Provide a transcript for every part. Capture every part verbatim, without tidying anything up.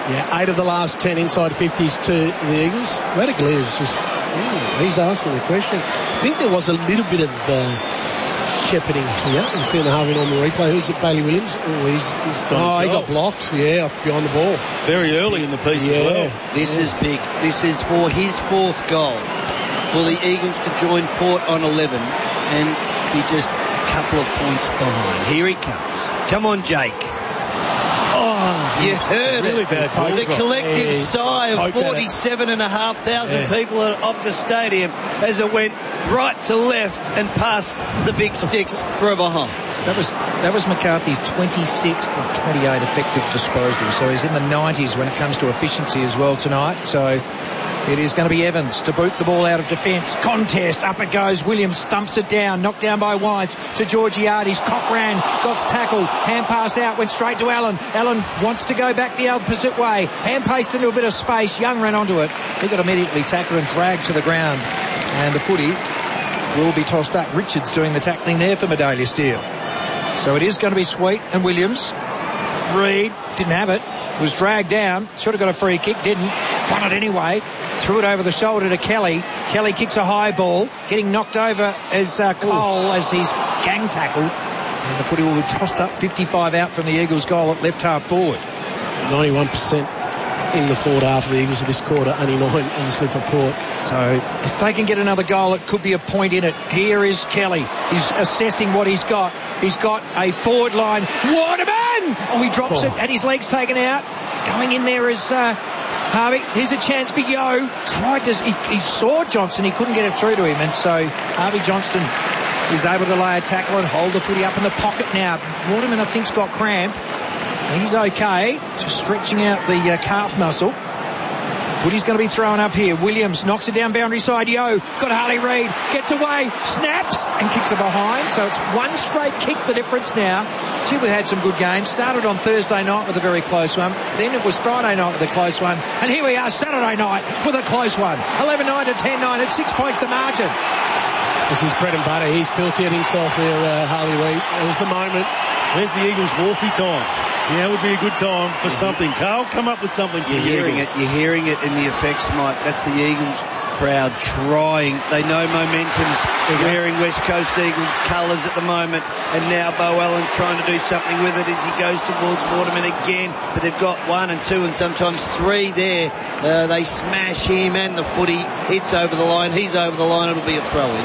Yeah, eight of the last ten inside fifties to the Eagles. Radically is just, ooh, he's asking the question. I think there was a little bit of uh, shepherding here. We've seen the Harvey Norman replay. Who's it, Bailey Williams? Oh, he's, he's oh, he got blocked. Yeah, off behind the ball. Very early in the piece yeah. as well. This yeah. is big. This is for his fourth goal. For the Eagles to join Port on eleven and be just a couple of points behind. Here he comes. Come on, Jake. Oh, you heard really it. Bad ball the drop. collective yeah. sigh of forty-seven and a half thousand yeah. people of the stadium as it went right to left and past the big sticks for a behind. That was that was McCarthy's twenty-sixth of twenty-eight effective disposals. So he's in the nineties when it comes to efficiency as well tonight. So it is going to be Evans to boot the ball out of defence. Contest, up it goes. Williams thumps it down. Knocked down by Wines to Georgiades. Cochran got tackled. Hand pass out, went straight to Allen. Allen wants to go back the opposite way. Hand paced into a bit of space. Young ran onto it. He got immediately tackled and dragged to the ground. And the footy will be tossed up. Richards doing the tackling there for Medallia Steel. So it is going to be Sweet and Williams. Reid didn't have it. Was dragged down. Should have got a free kick. Didn't. Won it anyway. Threw it over the shoulder to Kelly. Kelly kicks a high ball. Getting knocked over as uh, Cole Ooh. as he's gang tackled. And the footy will be tossed up. fifty-five out from the Eagles' goal at left half forward. ninety-one percent in the forward half of the Eagles of this quarter. Only nine, obviously, for Port. So if they can get another goal, it could be a point in it. Here is Kelly. He's assessing what he's got. He's got a forward line. Waterman! Oh, he drops oh. it. Had his legs taken out. Going in there is uh, Harvey. Here's a chance for Yo. Tried to... He, he saw Johnson. He couldn't get it through to him. And so Harvey Johnston is able to lay a tackle and hold the footy up in the pocket now. Waterman, I think, has got cramp. He's okay, just stretching out the uh, calf muscle. Footy's going to be thrown up here. Williams knocks it down boundary side. Yo, got Harley Reid, gets away, snaps and kicks it behind. So it's one straight kick, the difference now. Gee, we had some good games. Started on Thursday night with a very close one. Then it was Friday night with a close one. And here we are Saturday night with a close one. eleven nine to ten nine at six points the margin. This is bread and butter. He's filthy at himself there, uh, Harley Reid. It was the moment. There's the Eagles' Wolfie time. Yeah, it would be a good time for something. Carl, come up with something for You're the hearing Eagles. it. You're hearing it in the effects, Mike. That's the Eagles crowd trying. They know momentum's wearing West Coast Eagles colours at the moment. And now Bo Allen's trying to do something with it as he goes towards Waterman again. But they've got one and two and sometimes three there. Uh, they smash him and the footy hits over the line. He's over the line. It'll be a throw-in.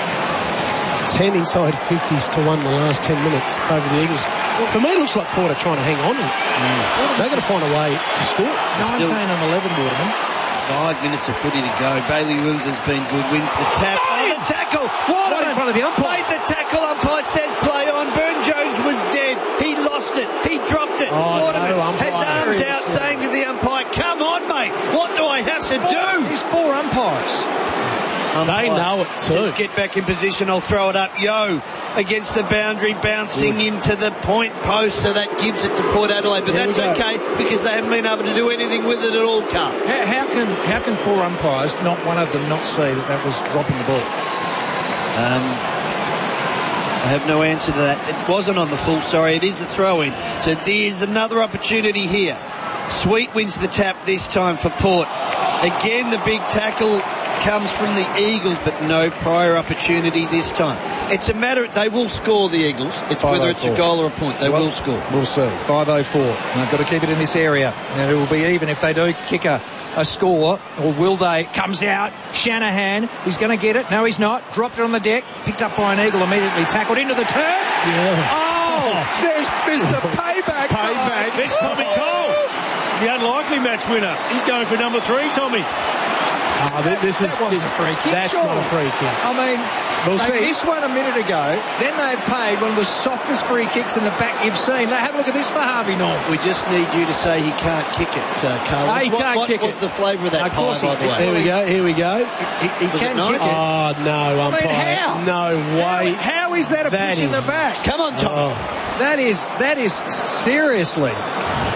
ten inside fifties to one in the last ten minutes over the Eagles. For me, it looks like Port are trying to hang on. Mm. They're going to find a way to score. nineteen and eleven, Waterman. Five minutes of footy to go. Bailey Williams has been good. Wins the tap. Oh, the tackle. Waterman right in front of the umpire. Played the tackle. Umpire says play on. Burn Jones was dead. He lost it. He dropped it. Oh, Waterman no, has arms out saying to the umpire, come on, mate. What do I have to do? There's four umpires. They know it too. Says, get back in position. I'll throw it up. Yo, against the boundary, bouncing Good. into the point post, so that gives it to Port Adelaide. But there that's okay because they haven't been able to do anything with it at all, Carl. How, how can how can four umpires, not one of them, not see that that was dropping the ball? Um, I have no answer to that. It wasn't on the full. Sorry, it is a throw-in. So there's another opportunity here. Sweet wins the tap this time for Port. Again, the big tackle comes from the Eagles, but no prior opportunity this time. It's a matter, they will score, the Eagles. It's whether it's a goal or a point. They well, will score. We'll see. five oh four. They've got to keep it in this area. And it will be even if they do kick a, a score, or will they? Comes out. Shanahan. He's going to get it. No, he's not. Dropped it on the deck. Picked up by an Eagle immediately. Tackled into the turf. Yeah. Oh, there's Mister Payback. Payback. There's Tommy Cole. The unlikely match winner. He's going for number three, Tommy. Oh, this is that this, a free kick. That's sure. not a free kick. I mean, we'll they see. missed one a minute ago. Then they've paid one of the softest free kicks in the back you've seen. They have a look at this for Harvey Norman. We just need you to say he can't kick it, uh, Carlos. No, he what, can't what, kick what's it. the flavour of that of course pie, by he, the way? Here we go. Here we go. He, he Was can it nice? kick it. Oh no, umpire. I mean, how? No way. How, how is that a that push is, in the back? Come on, Tom. Oh. That is that is seriously. Wow.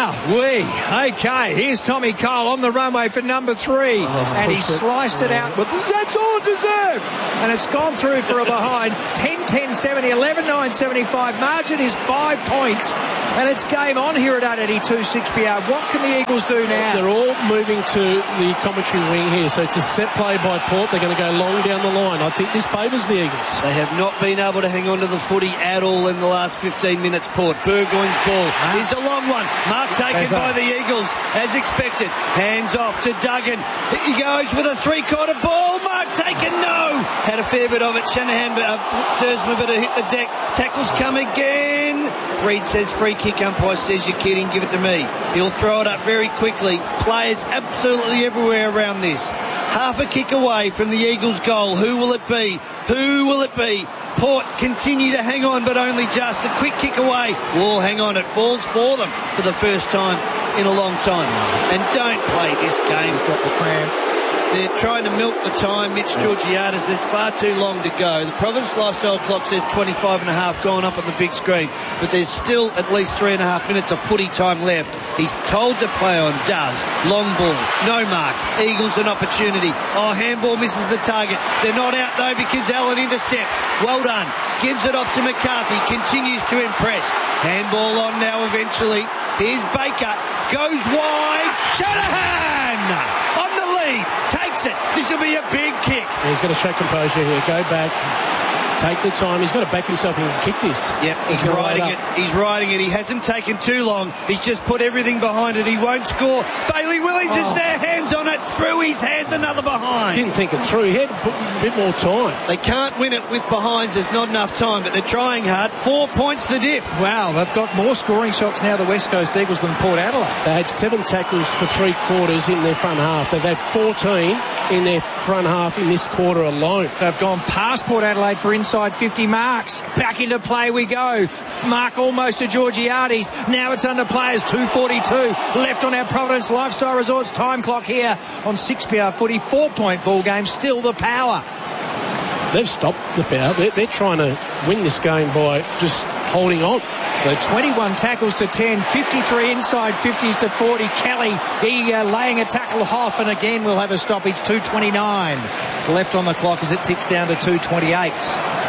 Wowee. Okay, here's Tommy Cole on the runway for number three. Oh, and he sliced it, it out. With, that's all it deserved. And it's gone through for a behind. ten ten seventy, eleven nine seventy-five. Margin is five points. And it's game on here at eight eighty-two six P R. What can the Eagles do now? They're all moving to the commentary wing here. So it's a set play by Port. They're going to go long down the line. I think this favours the Eagles. They have not been able to hang on to the footy at all in the last fifteen minutes, Port. Burgoyne's ball ah. is a long one. Mark taken There's by up. the Eagles, as expected. Hands off to Duggan. He goes with a three-quarter ball. Mark taken, no. Had a fair bit of it. Shanahan, uh, Dersma better hit the deck. Tackles come again. Reid says free kick. Umpire says you're kidding. Give it to me. He'll throw it up very quickly. Players absolutely everywhere around this. Half a kick away from the Eagles' goal. Who will it be? Who will it be? Port continue to hang on, but only just. A quick kick away. Oh, hang on. It falls for them for the first time in a long time. And don't play this game. He's got the cramp. They're trying to milk the time. Mitch Georgiades, there's far too long to go. The Province Lifestyle clock says twenty-five and a half gone up on the big screen, but there's still at least three and a half minutes of footy time left. He's told to play on, does. Long ball, no mark. Eagles an opportunity. Oh, handball misses the target. They're not out though because Allen intercepts. Well done. Gives it off to McCarthy. Continues to impress. Handball on now eventually. Here's Baker. Goes wide. Shanahan on the lead. Takes it. This will be a big kick. Yeah, he's got to show composure here. Go back. Take the time. He's got to back himself and kick this. Yep, he's, he's riding it. He's riding it. He hasn't taken too long. He's just put everything behind it. He won't score. Bailey Williams oh. is there. Hands on it. Through his hands. Another behind. Didn't think it through. He had to put a bit more time. They can't win it with behinds. There's not enough time, but they're trying hard. Four points the diff. Wow, they've got more scoring shots now, the West Coast Eagles, than Port Adelaide. They had seven tackles for three quarters in their front half. They've had fourteen in their front half in this quarter alone. They've gone past Port Adelaide for inside fifty marks. Back into play we go. Mark almost to Georgiades. Now it's under play as two forty-two left on our Providence Lifestyle Resorts time clock here on six P R footy. Four point ball game. Still the power. They've stopped the power. They're, they're trying to win this game by just holding on. So twenty-one tackles to ten, fifty-three inside fifties to forty. Kelly, he uh, laying a tackle off, and again we'll have a stoppage. two twenty-nine left on the clock as it ticks down to two twenty-eight.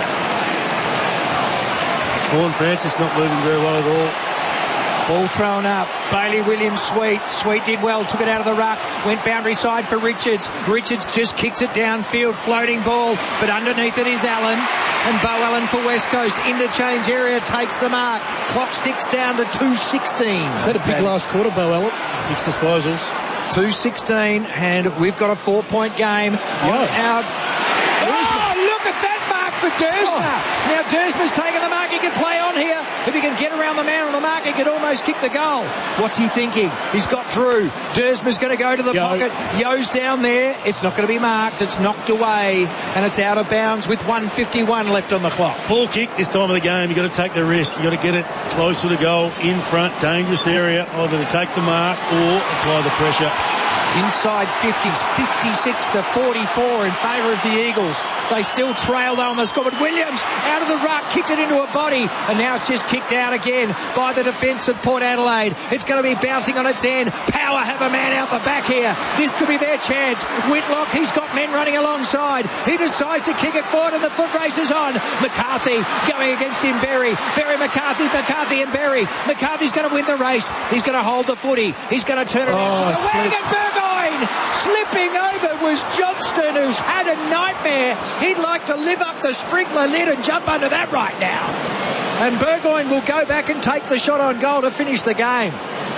Vaughan Francis not moving very well at all. Ball thrown up. Bailey Williams, Sweet. Sweet did well. Took it out of the ruck. Went boundary side for Richards. Richards just kicks it downfield. Floating ball. But underneath it is Allen. And Bo Allen for West Coast. Interchange area takes the mark. Clock sticks down to two sixteen. Is that a big last quarter, Bo Allen? Six disposals. two sixteen. And we've got a four-point game. Yeah. On our... Oh, look at that mark for Dersma. Oh. Now Dersma's taken the mark. He can play on here. If he can get around the man on the mark, he could almost kick the goal. What's he thinking? He's got Drew. Dersma's going to go to the Yo. pocket. Yo's down there. It's not going to be marked. It's knocked away. And it's out of bounds with one fifty-one left on the clock. Full kick this time of the game. You've got to take the risk. You've got to get it closer to goal, in front, dangerous area. Either to take the mark or apply the pressure. Inside fifties, fifty-six to forty-four in favour of the Eagles. They still trail though on the score, but Williams out of the ruck, kicked it into a body, and now it's just kicked out again by the defence of Port Adelaide. It's going to be bouncing on its end. Power have a man out the back here. This could be their chance. Whitlock, he's got men running alongside. He decides to kick it forward, and the foot race is on. McCarthy going against him, Berry. Berry, McCarthy, McCarthy and Berry. McCarthy's going to win the race. He's going to hold the footy. He's going to turn it out to the wing, and Burgoyne slipping over was Johnston, who's had a nightmare. He'd like to live up the sprinkler lid and jump under that right now. And Burgoyne will go back and take the shot on goal to finish the game.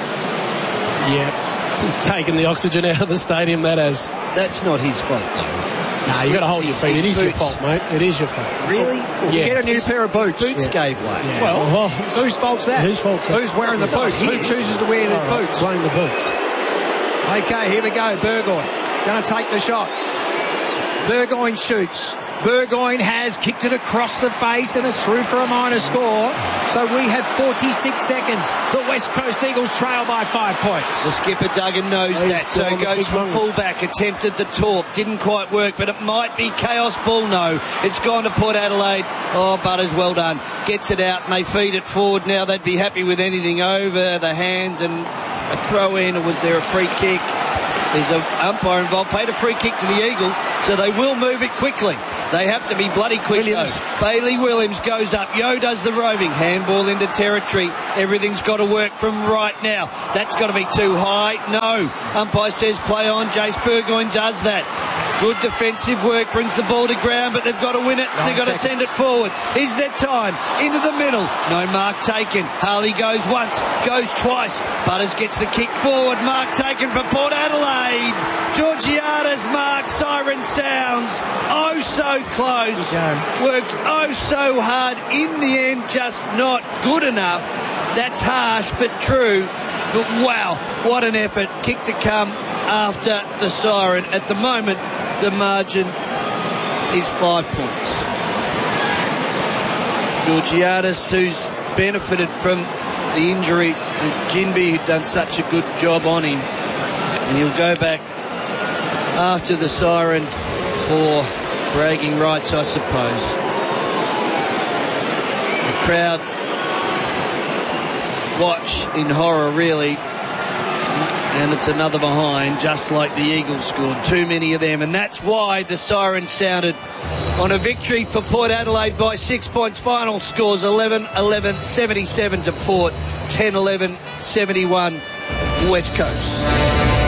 Yeah, taking the oxygen out of the stadium, that has. That's not his fault, though. No, you've got to hold your feet. It is boots. your fault, mate. It is your fault. Really? Well, yeah. You get a new his, pair of boots. Boots yeah. gave way. Yeah. Well, well, so whose fault's that? Whose fault's that? Who's wearing the boots? Who chooses to wear the right. boots? Blame the boots. Okay, here we go. Burgoyne going to take the shot. Burgoyne shoots. Burgoyne has kicked it across the face, and it's through for a minor score. So we have forty-six seconds. The West Coast Eagles trail by five points. The skipper Duggan knows He's that, so goes from fullback, attempted the talk, didn't quite work, but it might be chaos ball. No, it's gone to Port Adelaide. Oh, Butters, well done. Gets it out, and they feed it forward. Now they'd be happy with anything over the hands, and a throw in, or was there a free kick? There's an umpire involved, paid a free kick to the Eagles, so they will move it quickly. They have to be bloody quick. Williams. Bailey Williams goes up. Yo does the roving. Handball into territory. Everything's got to work from right now. That's got to be too high. No. Umpire says play on. Jace Burgoyne does that. Good defensive work, brings the ball to ground, but they've got to win it. Nine they've got seconds. to send it forward. Is their time? Into the middle. No mark taken. Harley goes once, goes twice. Butters gets the kick forward. Mark taken for Port Adelaide. Georgiades mark. Siren sounds. Oh, so close. Worked oh so hard. In the end, just not good enough. That's harsh, but true. But wow, what an effort. Kick to come after the siren. At the moment, the margin is five points. Georgiades, who's benefited from the injury to Ginbey, who'd done such a good job on him, and he'll go back after the siren for bragging rights, I suppose. The crowd watch in horror, really. And it's another behind, just like the Eagles scored. Too many of them. And that's why the siren sounded on a victory for Port Adelaide by six points. Final scores eleven eleven seventy-seven to Port, ten eleven seventy-one West Coast.